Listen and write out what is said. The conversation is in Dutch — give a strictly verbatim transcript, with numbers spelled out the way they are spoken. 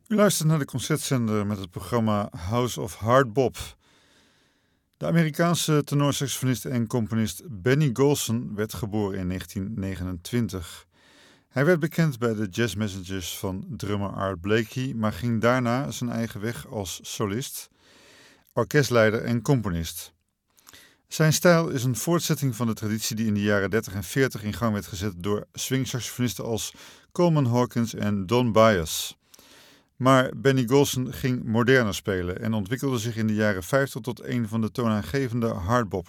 U luistert naar de Concertzender met het programma House of Hard Bop. De Amerikaanse tenorsaxofonist en componist Benny Golson werd geboren in negentien negenentwintig. Hij werd bekend bij de Jazz Messengers van drummer Art Blakey, maar ging daarna zijn eigen weg als solist, orkestleider en componist. Zijn stijl is een voortzetting van de traditie die in de jaren dertig en veertig in gang werd gezet door swingsaxofonisten als Coleman Hawkins en Don Byas. Maar Benny Golson ging moderner spelen en ontwikkelde zich in de jaren vijftig tot een van de toonaangevende hardbop